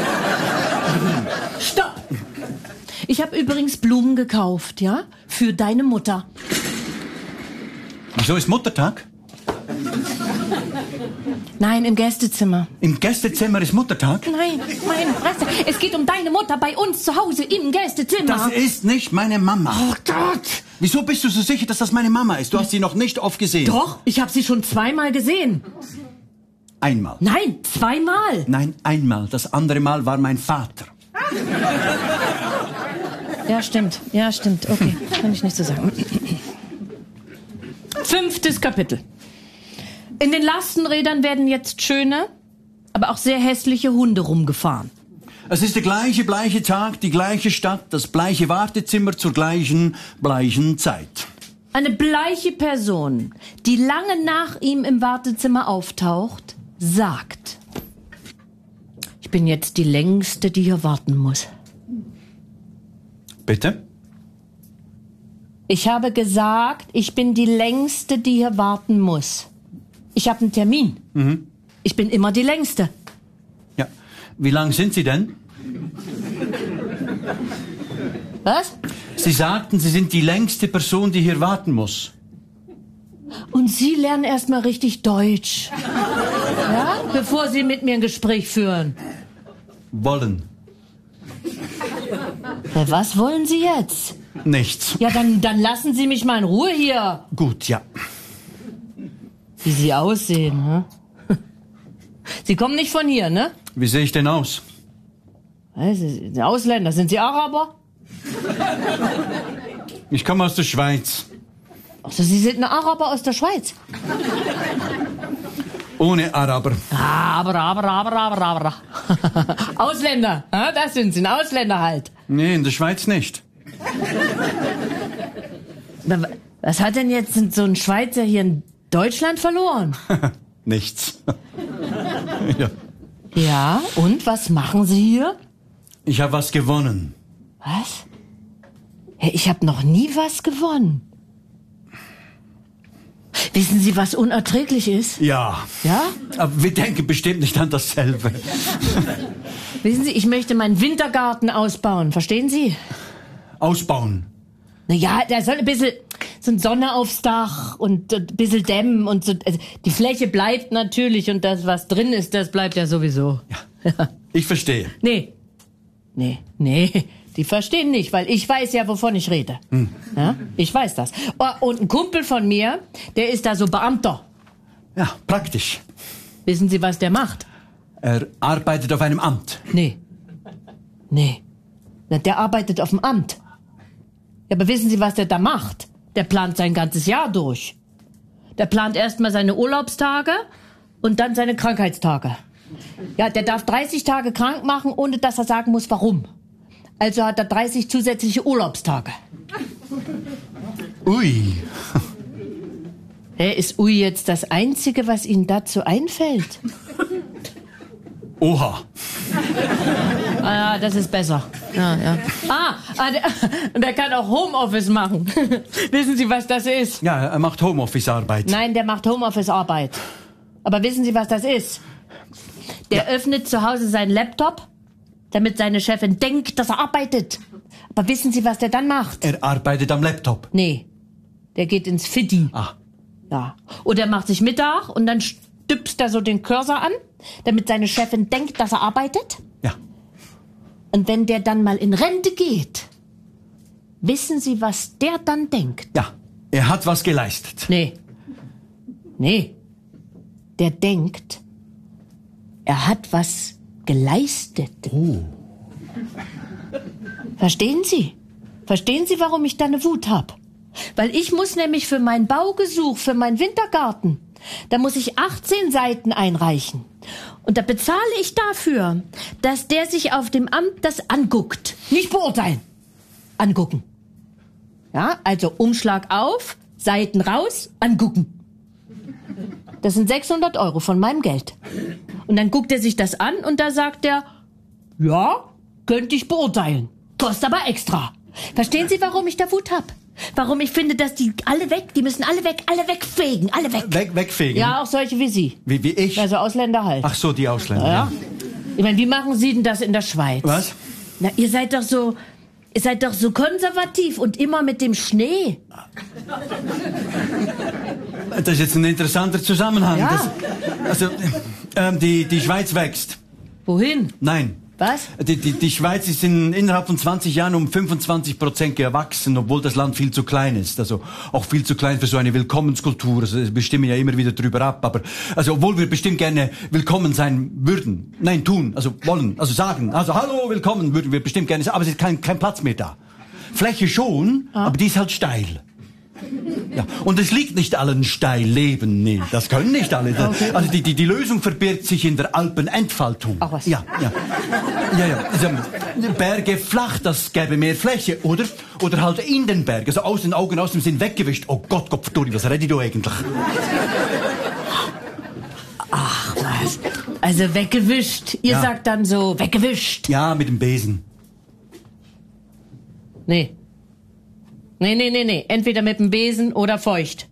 Stopp! Ich habe übrigens Blumen gekauft, ja? Für deine Mutter. Wieso ist Muttertag? Nein, im Gästezimmer. Im Gästezimmer ist Muttertag? Nein, meine Fresse. Es geht um deine Mutter bei uns zu Hause im Gästezimmer. Das ist nicht meine Mama. Oh Gott! Wieso bist du so sicher, dass das meine Mama ist? Du hast sie noch nicht oft gesehen. Doch, ich habe sie schon zweimal gesehen. Einmal. Nein, zweimal. Nein, einmal. Das andere Mal war mein Vater. Ja, stimmt. Okay, kann ich nicht so sagen. 5. Kapitel. In den Lastenrädern werden jetzt schöne, aber auch sehr hässliche Hunde rumgefahren. Es ist der gleiche bleiche Tag, die gleiche Stadt, das bleiche Wartezimmer zur gleichen bleichen Zeit. Eine bleiche Person, die lange nach ihm im Wartezimmer auftaucht, sagt: Ich bin jetzt die Längste, die hier warten muss. Bitte? Ich habe gesagt, ich bin die Längste, die hier warten muss. Ich habe einen Termin. Ich bin immer die Längste. Ja. Wie lang sind Sie denn? Was? Sie sagten, Sie sind die längste Person, die hier warten muss. Und Sie lernen erst mal richtig Deutsch. Ja? Bevor Sie mit mir ein Gespräch führen. Wollen. Ja, was wollen Sie jetzt? Nichts. Ja, dann lassen Sie mich mal in Ruhe hier. Gut, ja. Wie Sie aussehen, ne? Sie kommen nicht von hier, ne? Wie sehe ich denn aus? Was, Sie sind Ausländer. Sind Sie Araber? Ich komme aus der Schweiz. Also Sie sind ein Araber aus der Schweiz. Ohne Araber. Aber. Ausländer, das sind Sie, ein Ausländer halt. Nee, in der Schweiz nicht. Was hat denn jetzt so ein Schweizer hier in Deutschland verloren? Nichts. Ja. Ja, und was machen Sie hier? Ich habe was gewonnen. Was? Ja, ich habe noch nie was gewonnen. Wissen Sie, was unerträglich ist? Ja. Ja? Aber wir denken bestimmt nicht an dasselbe. Wissen Sie, ich möchte meinen Wintergarten ausbauen. Verstehen Sie? Ausbauen. Naja, da soll ein bisschen so Sonne aufs Dach und ein bisschen dämmen und so. Also die Fläche bleibt natürlich und das, was drin ist, das bleibt ja sowieso. Ja. Ich verstehe. Nee. Die verstehen nicht, weil ich weiß ja, wovon ich rede. Ja, ich weiß das. Oh, und ein Kumpel von mir, der ist da so Beamter. Ja, praktisch. Wissen Sie, was der macht? Er arbeitet auf einem Amt. Nee. Na, der arbeitet auf dem Amt. Ja, aber wissen Sie, was der da macht? Der plant sein ganzes Jahr durch. Der plant erstmal seine Urlaubstage und dann seine Krankheitstage. Ja, der darf 30 Tage krank machen, ohne dass er sagen muss, warum. Also hat er 30 zusätzliche Urlaubstage. Ui. Ist Ui jetzt das Einzige, was Ihnen dazu einfällt? Oha. Ah, das ist besser. Ja. Der kann auch Homeoffice machen. Wissen Sie, was das ist? Ja, er macht Homeoffice-Arbeit. Nein, der macht Homeoffice-Arbeit. Aber wissen Sie, was das ist? Der öffnet zu Hause seinen Laptop, damit seine Chefin denkt, dass er arbeitet. Aber wissen Sie, was der dann macht? Er arbeitet am Laptop. Nee, der geht ins Fitti. Ah. Ja. Oder er macht sich Mittag und dann stüpst er so den Cursor an, damit seine Chefin denkt, dass er arbeitet. Ja. Und wenn der dann mal in Rente geht, wissen Sie, was der dann denkt? Ja, er hat was geleistet. Nee. Der denkt, er hat was geleistet. Oh. Verstehen Sie? Verstehen Sie, warum ich da eine Wut habe? Weil ich muss nämlich für mein Baugesuch, für meinen Wintergarten, da muss ich 18 Seiten einreichen. Und da bezahle ich dafür, dass der sich auf dem Amt das anguckt. Nicht beurteilen. Angucken. Ja, also Umschlag auf, Seiten raus, angucken. Das sind 600 € von meinem Geld. Und dann guckt er sich das an und da sagt er, ja, könnte ich beurteilen. Kostet aber extra. Verstehen Sie, warum ich da Wut hab? Warum ich finde, dass die müssen alle wegfegen, alle weg. Wegfegen? Ja, auch solche wie Sie. Wie ich? Also Ausländer halt. Ach so, die Ausländer. Ja. Ich meine, wie machen Sie denn das in der Schweiz? Was? Na, ihr seid doch so konservativ und immer mit dem Schnee. Das ist jetzt ein interessanter Zusammenhang. Ja. Die Schweiz wächst. Wohin? Nein. Was? Die Schweiz ist innerhalb von 20 Jahren um 25% gewachsen, obwohl das Land viel zu klein ist. Also auch viel zu klein für so eine Willkommenskultur. Also wir stimmen ja immer wieder drüber ab. Aber obwohl wir bestimmt gerne willkommen sein würden. Nein, tun. Also wollen. Also sagen. Also hallo, willkommen würden wir bestimmt gerne sagen. Aber es ist kein Platz mehr da. Fläche schon, aber die ist halt steil. Ja. Und es liegt nicht allen Steilleben, nee, das können nicht alle. Okay. Also die Lösung verbirgt sich in der Alpenentfaltung. Ach was. Ja. Also, Berge flach, das gäbe mehr Fläche, oder? Oder halt in den Bergen, also aus den Augen, aus dem Sinn weggewischt. Oh Gott, Gottverdurri, was rede ich da eigentlich? Ach was. Also weggewischt. Ihr sagt dann so, weggewischt. Ja, mit dem Besen. Nee. Entweder mit dem Besen oder feucht.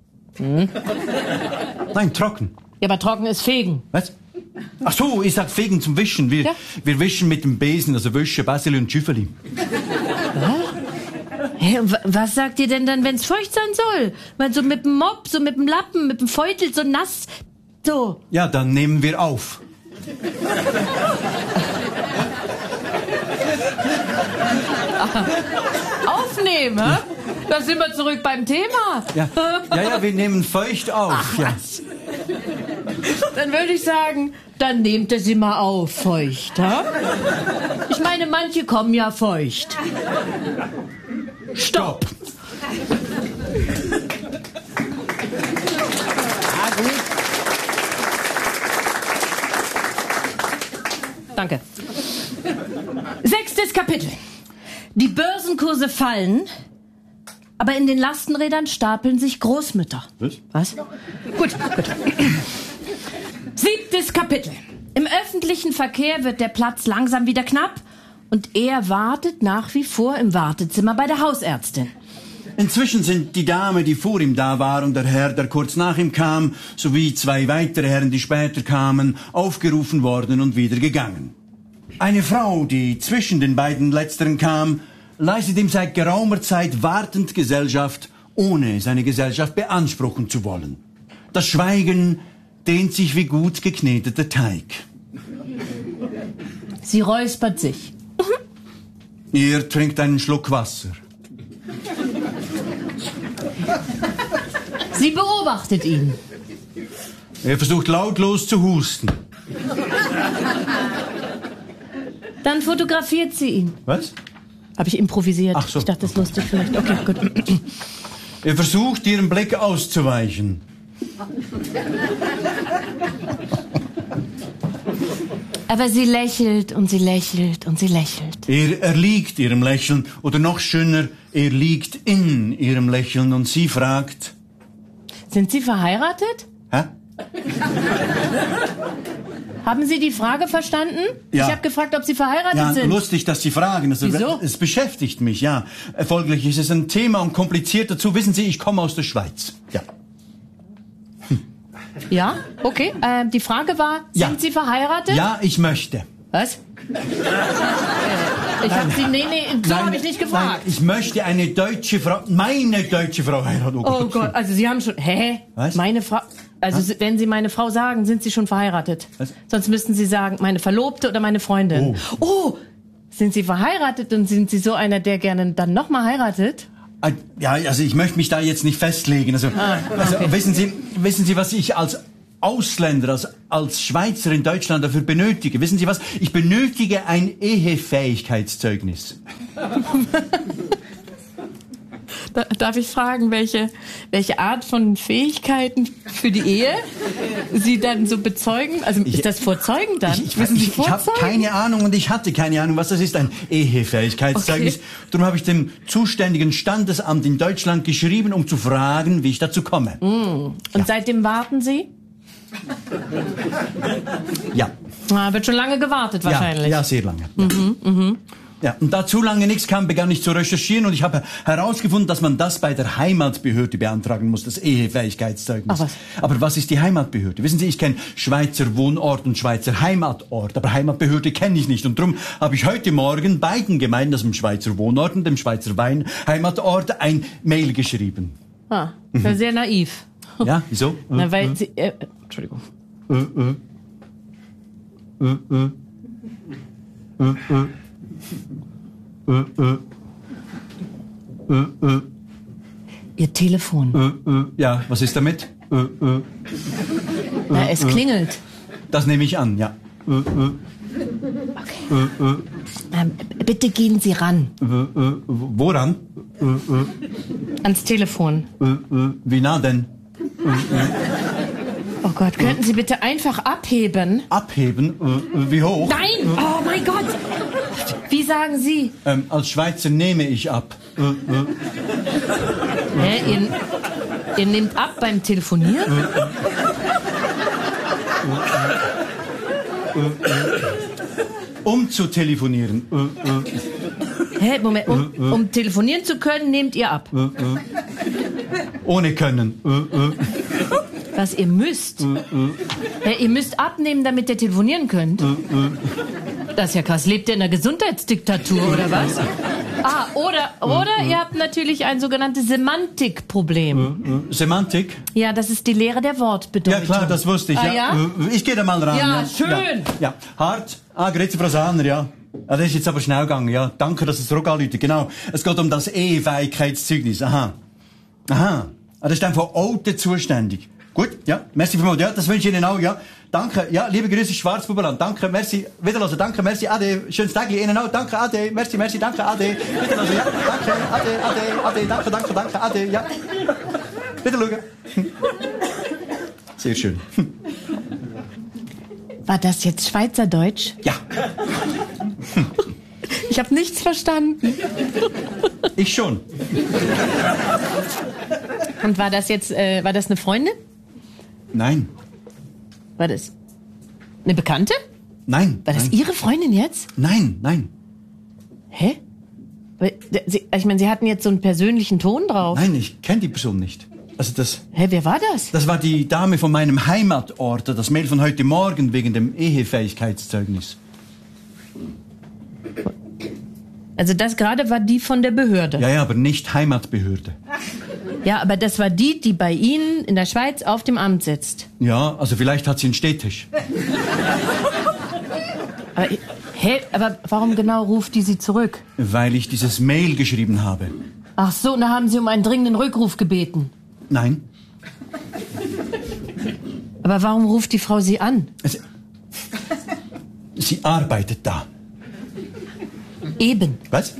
Nein, trocken. Ja, aber trocken ist fegen. Was? Ach so, ich sag Fegen zum Wischen. Wir wischen mit dem Besen, also Wäsche, Basili und Schüffeli. Hey, was sagt ihr denn dann, wenn's feucht sein soll? Weil so mit dem Mopp, so mit dem Lappen, mit dem Feutel, so nass, so. Ja, dann nehmen wir auf. Aufnehmen, hä? Da sind wir zurück beim Thema. Ja, wir nehmen feucht auf. Ach, ja. was? Dann würde ich sagen, dann nehmt ihr sie mal auf, feucht, hä? Ich meine, manche kommen ja feucht. Stopp! Danke. 6. Kapitel. Die Börsenkurse fallen, aber in den Lastenrädern stapeln sich Großmütter. Was? Gut. 7. Kapitel. Im öffentlichen Verkehr wird der Platz langsam wieder knapp und er wartet nach wie vor im Wartezimmer bei der Hausärztin. Inzwischen sind die Dame, die vor ihm da war, und der Herr, der kurz nach ihm kam, sowie 2 weitere Herren, die später kamen, aufgerufen worden und wieder gegangen. Eine Frau, die zwischen den beiden Letzteren kam, leistet ihm seit geraumer Zeit wartend Gesellschaft, ohne seine Gesellschaft beanspruchen zu wollen. Das Schweigen dehnt sich wie gut gekneteter Teig. Sie räuspert sich. Er trinkt einen Schluck Wasser. Sie beobachtet ihn. Er versucht lautlos zu husten. Dann fotografiert sie ihn. Was? Habe ich improvisiert. Ach so. Ich dachte, das ist lustig vielleicht. Okay, gut. Er versucht, ihrem Blick auszuweichen. Aber sie lächelt und sie lächelt und sie lächelt. Er erliegt ihrem Lächeln, oder noch schöner, er liegt in ihrem Lächeln und sie fragt... Sind Sie verheiratet? Hä? Haben Sie die Frage verstanden? Ja. Ich habe gefragt, ob Sie verheiratet Ja, sind. lustig, dass Sie fragen. Also, Wieso? Es beschäftigt mich, ja. Folglich ist es ein Thema und kompliziert dazu. Wissen Sie, ich komme aus der Schweiz. Ja. Ja, okay. Die Frage war, Ja. sind Sie verheiratet? Ja, ich möchte. Was? Ich habe Sie, so habe ich nicht gefragt. Nein, ich möchte eine deutsche Frau, meine deutsche Frau heiraten. Oh Gott, also Sie haben schon, Was? Meine Frau, also wenn Sie meine Frau sagen, sind Sie schon verheiratet. Was? Sonst müssten Sie sagen, meine Verlobte oder meine Freundin. Oh, sind Sie verheiratet und sind Sie so einer, der gerne dann nochmal heiratet? Ja, also ich möchte mich da jetzt nicht festlegen. Also wissen Sie, was ich als Ausländer, als Schweizer in Deutschland dafür benötige? Wissen Sie was? Ich benötige ein Ehefähigkeitszeugnis. Darf ich fragen, welche Art von Fähigkeiten für die Ehe Sie dann so bezeugen? Also ist das vor Zeugen dann? Müssen Sie Ich habe vorzeugen? keine Ahnung und ich hatte keine Ahnung, was das ist, ein Ehefähigkeitszeugnis. Okay. Darum habe ich dem zuständigen Standesamt in Deutschland geschrieben, um zu fragen, wie ich dazu komme. Und seitdem warten Sie? Ja. Wird schon lange gewartet wahrscheinlich. Ja, sehr lange. Ja. Ja, und da zu lange nichts kam, begann ich zu recherchieren und ich habe herausgefunden, dass man das bei der Heimatbehörde beantragen muss, das Ehefähigkeitszeugnis. Ach was. Aber was ist die Heimatbehörde? Wissen Sie, ich kenne Schweizer Wohnort und Schweizer Heimatort, aber Heimatbehörde kenne ich nicht. Und darum habe ich heute Morgen beiden Gemeinden, also dem Schweizer Wohnort und dem Schweizer Heimatort, ein Mail geschrieben. Das ist sehr naiv. Ja, wieso? Na, weil Sie, Entschuldigung. Ihr Telefon. Ja, was ist damit? Na, es klingelt. Das nehme ich an, ja. Bitte gehen Sie ran. Woran? Ans Telefon. Wie nah denn? Oh Gott, könnten Sie bitte einfach abheben? Abheben? Wie hoch? Nein! Oh mein Gott! Wie sagen Sie? Als Schweizer nehme ich ab. Hä? Ihr nehmt ab beim Telefonieren? Um zu telefonieren. Hä? Moment, um telefonieren zu können, nehmt ihr ab. Ohne können. Was ihr müsst? Hä, ihr müsst abnehmen, damit ihr telefonieren könnt? Das ist ja krass. Lebt ihr in einer Gesundheitsdiktatur, oder was? Oder ihr habt natürlich ein sogenanntes Semantikproblem. Semantik? Ja, das ist die Lehre der Wortbedeutung. Ja klar, das wusste ich. Ah, ja? Ich gehe da mal ran. Ja, schön. Ja. Hart. Grüezi, Frau Sahner, ja. Das ist jetzt aber schnell gegangen, ja. Danke, dass es zurückanruft. Genau. Es geht um das Ehefähigkeitszeugnis. Aha. Das ist dann von Alten zuständig. Gut, ja. Merci vielmals. Ja, das wünsche ich Ihnen auch, ja. Danke. Ja, liebe Grüße, Schwarzbubenland. Danke, merci. Wiederhören. Danke, merci. Ade. Schönes Tag Ihnen auch. Danke, ade. Merci, danke, ade. Wiederhören. Ja. Danke, ade. Danke, ade. Ja. Wiederschauen. Sehr schön. War das jetzt Schweizerdeutsch? Ja. Ich habe nichts verstanden. Ich schon. Und war das jetzt, war das eine Freundin? Nein. War das eine Bekannte? Nein. War das Ihre Freundin jetzt? Nein. Hä? Ich meine, Sie hatten jetzt so einen persönlichen Ton drauf. Nein, ich kenne die Person nicht. Also das... Hä, wer war das? Das war die Dame von meinem Heimatort. Das Mail von heute Morgen wegen dem Ehefähigkeitszeugnis. Also das gerade war die von der Behörde. Ja, aber nicht Heimatbehörde. Ja, aber das war die bei Ihnen in der Schweiz auf dem Amt sitzt. Ja, also vielleicht hat sie einen Städtisch. Aber warum genau ruft die Sie zurück? Weil ich dieses Mail geschrieben habe. Ach so, da haben Sie um einen dringenden Rückruf gebeten. Nein. Aber warum ruft die Frau Sie an? Sie arbeitet da. Eben. Was?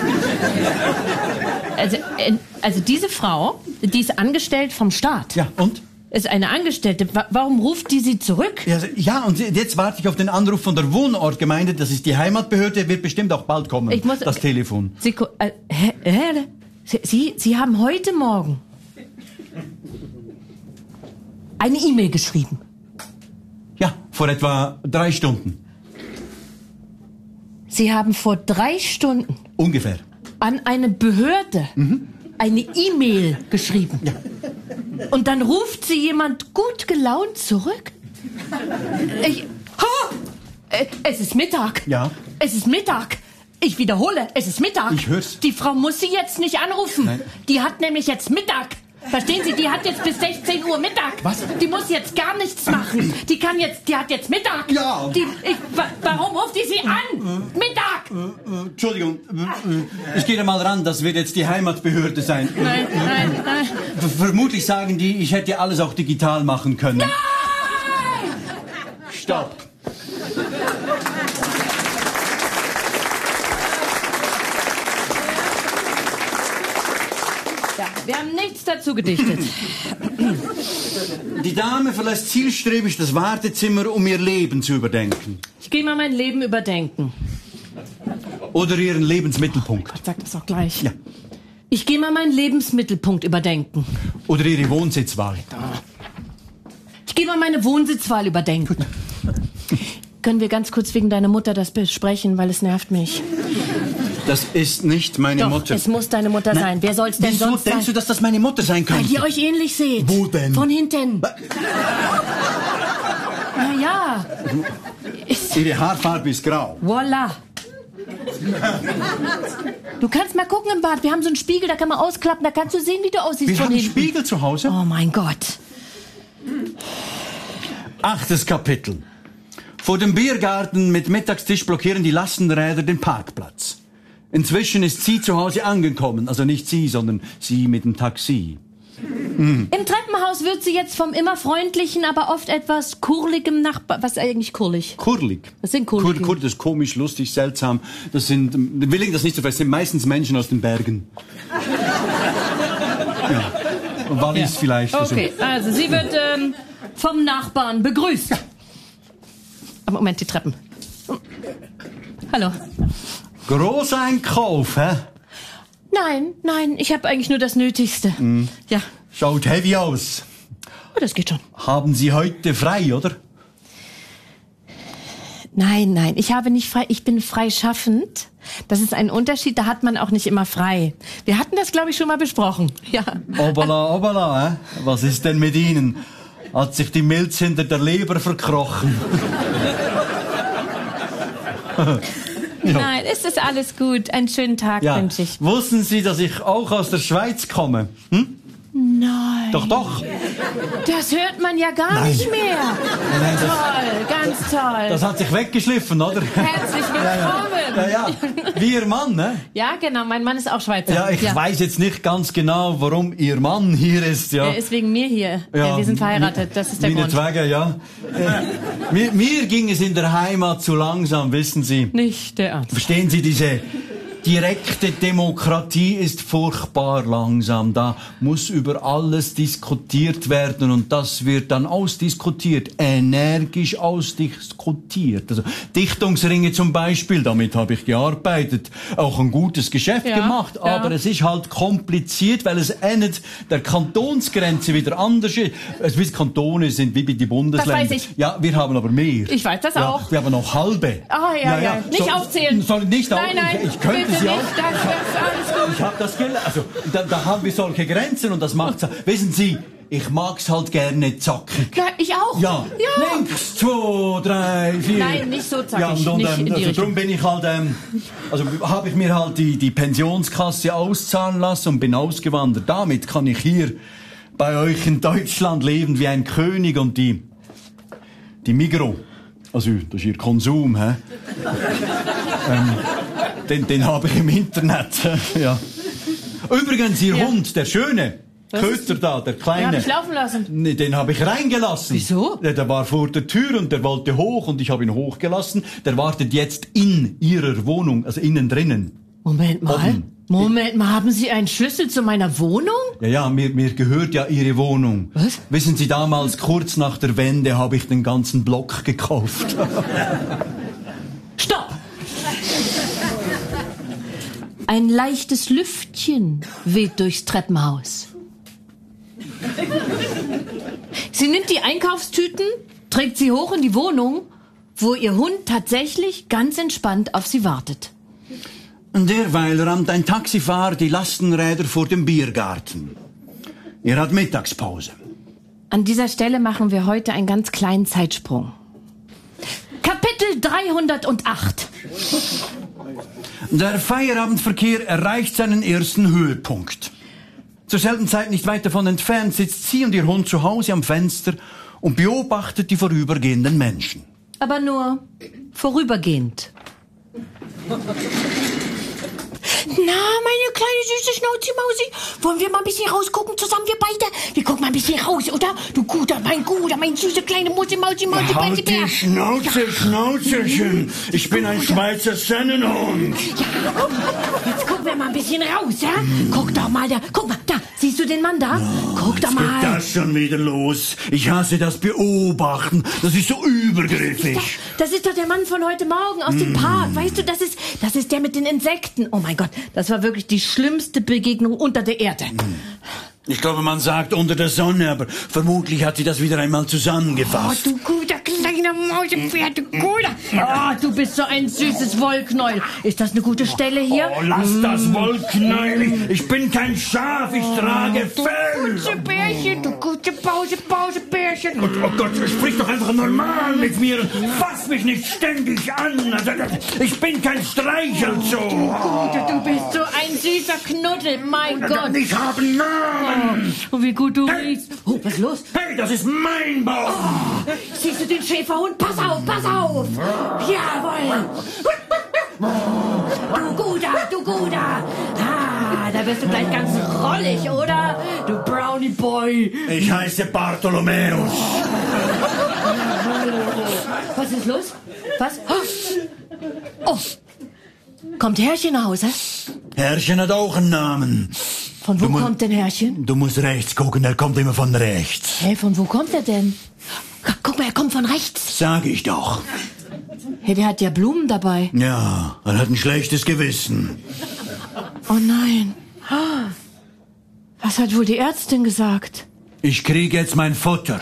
Also diese Frau, die ist angestellt vom Staat. Ja, und? Ist eine Angestellte. Warum ruft die Sie zurück? Ja, und jetzt warte ich auf den Anruf von der Wohnortgemeinde. Das ist die Heimatbehörde, wird bestimmt auch bald kommen. Das Telefon. Sie haben heute Morgen eine E-Mail geschrieben. Ja, vor etwa 3 Stunden. Sie haben vor 3 Stunden ungefähr an eine Behörde eine E-Mail geschrieben. Ja. Und dann ruft sie jemand gut gelaunt zurück? Es ist Mittag. Ja. Es ist Mittag. Ich wiederhole, es ist Mittag. Ich hör's. Die Frau muss Sie jetzt nicht anrufen. Nein. Die hat nämlich jetzt Mittag. Verstehen Sie, die hat jetzt bis 16 Uhr Mittag. Was? Die muss jetzt gar nichts machen. Die hat jetzt Mittag. Ja. Warum ruft die Sie an? Mittag. Entschuldigung, ich gehe da mal ran, das wird jetzt die Heimatbehörde sein. Nein. Vermutlich sagen die, ich hätte alles auch digital machen können. Nein! Stopp. Ja, wir haben nichts dazu gedichtet. Die Dame verlässt zielstrebig das Wartezimmer, um ihr Leben zu überdenken. Ich gehe mal mein Leben überdenken. Oder ihren Lebensmittelpunkt. Gott, sag das auch gleich. Ja. Ich gehe mal meinen Lebensmittelpunkt überdenken. Oder ihre Wohnsitzwahl. Ich gehe mal meine Wohnsitzwahl überdenken. Können wir ganz kurz wegen deiner Mutter das besprechen, weil es nervt mich. Das ist nicht meine Doch, Mutter. Es muss deine Mutter sein. Wer soll's denn Wieso sonst sein? denkst du, dass das meine Mutter sein könnte? Weil ihr euch ähnlich seht. Wo denn? Von hinten. Na ja. Ihre Haarfarbe ist grau. Voila. Du kannst mal gucken im Bad. Wir haben so einen Spiegel, da kann man ausklappen. Da kannst du sehen, wie du aussiehst Wir von haben einen hinten. Spiegel zu Hause. Oh mein Gott. 8. Kapitel. Vor dem Biergarten mit Mittagstisch blockieren die Lastenräder den Parkplatz. Inzwischen ist sie zu Hause angekommen. Also nicht sie, sondern sie mit dem Taxi. Im Treppenhaus wird sie jetzt vom immer freundlichen, aber oft etwas kurligem Nachbar... Was ist eigentlich kurlig? Kurlig. Was sind Kurligen? Kurlig ist komisch, lustig, seltsam. Das sind, will ich das nicht so fest, sind meistens Menschen aus den Bergen. Und Wallis vielleicht. Okay, also sie wird vom Nachbarn begrüßt. Aber Moment, die Treppen. Hallo. Großeinkauf, hä? Nein, ich habe eigentlich nur das Nötigste. Ja, Schaut heavy aus. oh, das geht schon. Haben Sie heute frei, oder? Nein, ich habe nicht frei. Ich bin freischaffend. Das ist ein Unterschied, da hat man auch nicht immer frei. Wir hatten das, glaube ich, schon mal besprochen. Ja. Obala, hä? Was ist denn mit Ihnen? Hat sich die Milz hinter der Leber verkrochen? Nein, es ist alles gut. Einen schönen Tag wünsche ich. Wussten Sie, dass ich auch aus der Schweiz komme? Nein. Doch. Das hört man ja gar nicht mehr. Nein, Toll, ganz toll. das hat sich weggeschliffen, oder? Herzlich willkommen. Ja. Wie Ihr Mann, ne? Ja, genau. Mein Mann ist auch Schweizer. Ja, ich weiß jetzt nicht ganz genau, warum Ihr Mann hier ist, ja. Er ist wegen mir hier. Ja, wir sind verheiratet. Das ist der Grund. Meinetwegen, ja. Mir ging es in der Heimat zu langsam, wissen Sie. Nicht der Ernst. Verstehen Sie, diese direkte Demokratie ist furchtbar langsam. Da muss über alles diskutiert werden und das wird dann ausdiskutiert, energisch ausdiskutiert. Also Dichtungsringe zum Beispiel, damit habe ich gearbeitet, auch ein gutes Geschäft gemacht, aber es ist halt kompliziert, weil es endet der Kantonsgrenze wieder anders ist. Also wie Kantone sind wie bei den Bundesländern. Das weiß ich. Ja, wir haben aber mehr. Ich weiß das auch. Wir haben noch halbe. Ja. Nicht aufzählen. Soll ich nicht Nein, ich könnte bitte sie auch. nicht. Das ist alles gut. Ich habe das gelernt. Also, da haben wir solche Grenzen und das macht's. Wissen Sie, ich mag's halt gerne zackig. Ja, ich auch. Ja. Links, 2, 3, 4. Nein, nicht so zackig. Ja, und nicht in die also Richtung. darum bin ich halt, also habe ich mir halt die Pensionskasse auszahlen lassen und bin ausgewandert. Damit kann ich hier bei euch in Deutschland leben wie ein König und die Migros. Also, das ist Ihr Konsum, hä? Den habe ich im Internet, ja. Übrigens, Ihr Hund, der Schöne, Köter da, der Kleine. Den habe ich laufen lassen. Nee, den habe ich reingelassen. Wieso? Der war vor der Tür und der wollte hoch und ich habe ihn hochgelassen. Der wartet jetzt in Ihrer Wohnung, also innen drinnen. Moment mal, haben Sie einen Schlüssel zu meiner Wohnung? Ja, mir gehört ja Ihre Wohnung. Was? Wissen Sie, damals, kurz nach der Wende, habe ich den ganzen Block gekauft. Stopp! Ein leichtes Lüftchen weht durchs Treppenhaus. Sie nimmt die Einkaufstüten, trägt sie hoch in die Wohnung, wo ihr Hund tatsächlich ganz entspannt auf sie wartet. Derweil rammt ein Taxifahrer die Lastenräder vor dem Biergarten. Er hat Mittagspause. An dieser Stelle machen wir heute einen ganz kleinen Zeitsprung. Kapitel 308. Der Feierabendverkehr erreicht seinen ersten Höhepunkt. Zur selben Zeit nicht weit davon entfernt sitzt sie und ihr Hund zu Hause am Fenster und beobachtet die vorübergehenden Menschen. Aber nur vorübergehend. Na, meine kleine süße Schnauzi-Mausi, wollen wir mal ein bisschen rausgucken zusammen, wir beide? Wir gucken mal ein bisschen raus, oder? Du guter, mein süße kleine Mausi-Bär. Halt die Schnauze, Schnauzerchen. Ich bin ein Schweizer Sennenhund. Ja, jetzt gucken wir mal ein bisschen raus, ja? Guck doch mal da, guck mal, da, siehst du den Mann da? Guck doch mal. Was geht das schon wieder los? Ich hasse das Beobachten. Das ist so übergriffig. Das ist doch der Mann von heute Morgen aus dem Park. Weißt du, das ist der mit den Insekten. Oh mein Gott, das war wirklich die schlimmste Begegnung unter der Erde. Ich glaube, man sagt unter der Sonne, aber vermutlich hat sie das wieder einmal zusammengefasst. Oh, du guter kleiner Mausebär, du guter. Oh, du bist so ein süßes Wollknäuel. Ist das eine gute Stelle hier? Oh, lass das Wollknäuel. Ich bin kein Schaf, ich trage Fell. Gute Bärchen, du gute Pausebärchen. Oh Gott, sprich doch einfach normal mit mir und fass mich nicht ständig an. Ich bin kein Streichelzoo. Du bist so ein süßer Knuddel, mein Gott. Ich habe einen Namen. Oh, wie gut du riechst. Oh, was ist los? Hey, das ist mein Baum. Oh, siehst du den Schäferhund? Pass auf, pass auf. Jawohl. Du guter. Ah, da wirst du gleich ganz rollig, oder? Du Brownie Boy. Ich heiße Bartholomäus. Was ist los? Was? Oh. Kommt Herrchen nach Hause? Herrchen hat auch einen Namen. Von wo kommt denn Herrchen? Du musst rechts gucken, er kommt immer von rechts. Hey, von wo kommt er denn? Guck mal, er kommt von rechts. Sag ich doch. Hey, der hat ja Blumen dabei. Ja, er hat ein schlechtes Gewissen. Oh nein. Was hat wohl die Ärztin gesagt? Ich kriege jetzt mein Futter.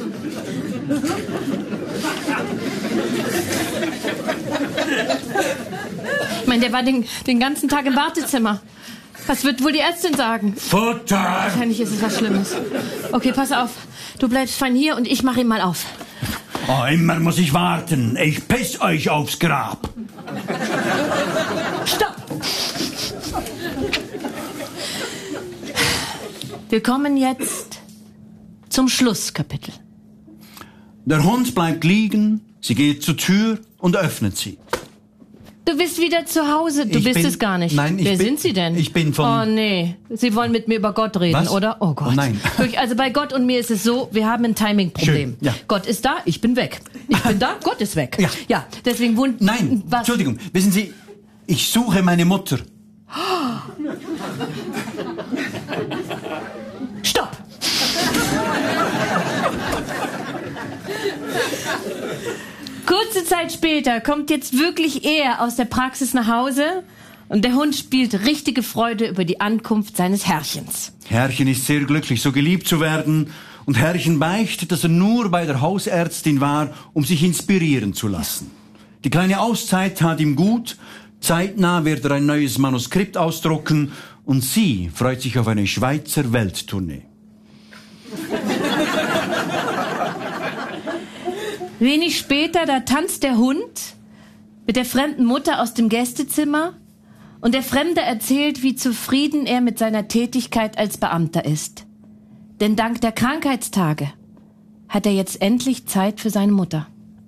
Ich meine, der war den ganzen Tag im Wartezimmer. Was wird wohl die Ärztin sagen? Futter! Wahrscheinlich ist es was Schlimmes. Okay, pass auf. Du bleibst fein hier und ich mache ihn mal auf. Oh, immer muss ich warten. Ich piss euch aufs Grab. Stopp! Wir kommen jetzt zum Schlusskapitel. Der Hund bleibt liegen, sie geht zur Tür und öffnet sie. Du bist wieder zu Hause. Du bist es gar nicht. Nein, Wer sind Sie denn? Ich bin von... Oh nee, Sie wollen mit mir über Gott reden, Was? oder? Oh Gott. Oh nein. Also bei Gott und mir ist es so, wir haben ein Timing-Problem. Schön, ja. Gott ist da, ich bin weg. Ich bin da, Gott ist weg. Ja. Ja, deswegen Nein, was? Entschuldigung, wissen Sie, ich suche meine Mutter. Stopp! Kurze Zeit später kommt jetzt wirklich er aus der Praxis nach Hause und der Hund spielt richtige Freude über die Ankunft seines Herrchens. Herrchen ist sehr glücklich, so geliebt zu werden. Und Herrchen beichtet, dass er nur bei der Hausärztin war, um sich inspirieren zu lassen. Die kleine Auszeit tat ihm gut. Zeitnah wird er ein neues Manuskript ausdrucken. Und sie freut sich auf eine Schweizer Welttournee. Wenig später, da tanzt der Hund mit der fremden Mutter aus dem Gästezimmer und der Fremde erzählt, wie zufrieden er mit seiner Tätigkeit als Beamter ist. Denn dank der Krankheitstage hat er jetzt endlich Zeit für seine Mutter.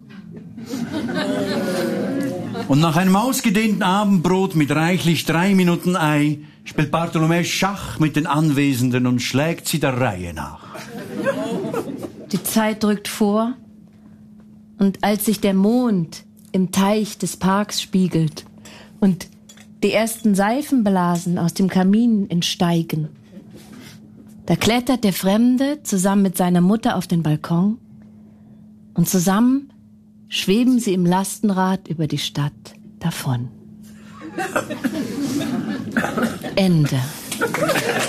Und nach einem ausgedehnten Abendbrot mit reichlich 3 Minuten Ei spielt Bartholomew Schach mit den Anwesenden und schlägt sie der Reihe nach. Die Zeit drückt vor und als sich der Mond im Teich des Parks spiegelt und die ersten Seifenblasen aus dem Kamin entsteigen, da klettert der Fremde zusammen mit seiner Mutter auf den Balkon und zusammen schweben sie im Lastenrad über die Stadt davon. Ende.